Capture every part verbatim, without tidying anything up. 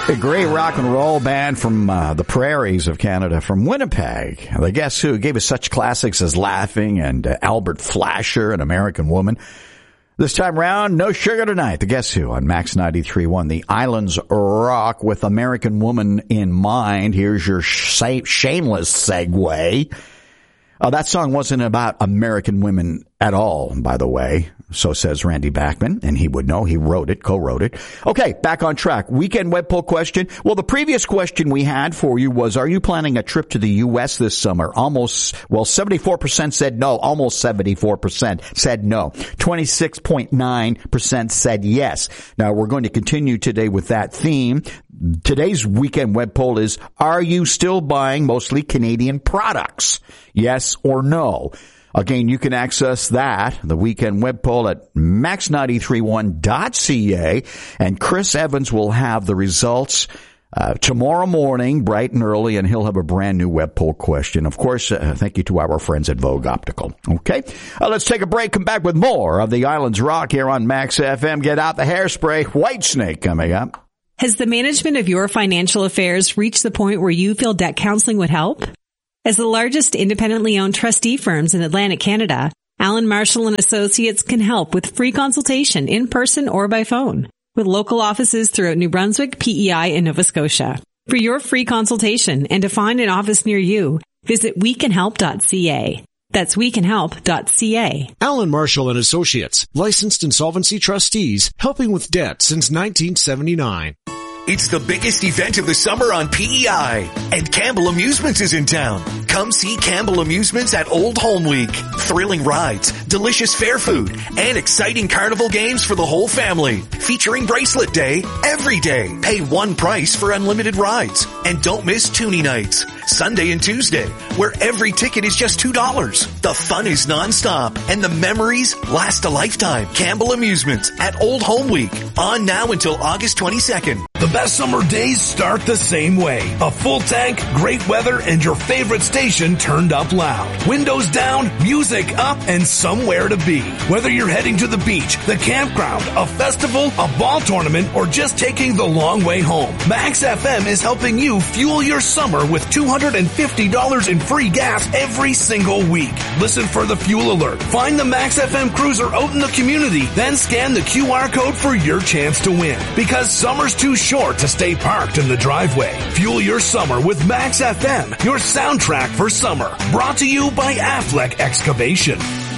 A great rock and roll band from uh, the prairies of Canada, from Winnipeg. The Guess Who gave us such classics as Laughing and uh, Albert Flasher, An American Woman. This time round, No Sugar Tonight. The Guess Who on Max ninety-three point one. The Islands Rock with American Woman in mind. Here's your sh- shameless segue. Uh, that song wasn't about American women at all, by the way. So says Randy Bachman, and he would know. He wrote it, co-wrote it. Okay, back on track. Weekend web poll question. Well, the previous question we had for you was, are you planning a trip to the U S this summer? Almost, well, seventy-four percent said no. Almost seventy-four percent said no. twenty-six point nine percent said yes. Now, we're going to continue today with that theme. Today's weekend web poll is, are you still buying mostly Canadian products? Yes or no? Again, you can access that, the weekend web poll, at max nine three one dot c a, and Chris Evans will have the results uh, tomorrow morning, bright and early, and he'll have a brand new web poll question. Of course, uh, thank you to our friends at Vogue Optical. Okay, uh, let's take a break, come back with more of the Islands Rock here on Max F M. Get out the hairspray. Whitesnake coming up. Has the management of your financial affairs reached the point where you feel debt counseling would help? As the largest independently owned trustee firms in Atlantic Canada, Allen Marshall and Associates can help with free consultation in person or by phone, with local offices throughout New Brunswick, P E I, and Nova Scotia. For your free consultation and to find an office near you, visit we can help dot c a. That's we can help dot c a. Allen Marshall and Associates, licensed insolvency trustees, helping with debt since nineteen seventy-nine. It's the biggest event of the summer on P E I, and Campbell Amusements is in town. Come see Campbell Amusements at Old Home Week. Thrilling rides, delicious fair food, and exciting carnival games for the whole family. Featuring Bracelet Day every day. Pay one price for unlimited rides. And don't miss Toonie Nights, Sunday and Tuesday, where every ticket is just two dollars. The fun is nonstop, and the memories last a lifetime. Campbell Amusements at Old Home Week, on now until August twenty-second. The best summer days start the same way. A full tank, great weather, and your favorite station turned up loud. Windows down, music up, and somewhere to be. Whether you're heading to the beach, the campground, a festival, a ball tournament, or just taking the long way home, Max F M is helping you fuel your summer with two hundred fifty dollars in free gas every single week. Listen for the fuel alert. Find the Max F M cruiser out in the community, then scan the Q R code for your chance to win. Because summer's too short to stay parked in the driveway. Fuel your summer with Max F M, your soundtrack for summer. Brought to you by Affleck Excavation.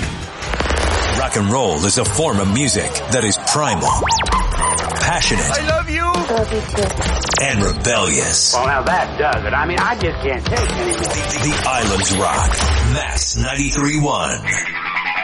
Rock and roll is a form of music that is primal, passionate, I love you, love you too, and rebellious. Well, now that does it. I mean, I just can't take it anymore. The, the Islands Rock. Max ninety-three point one.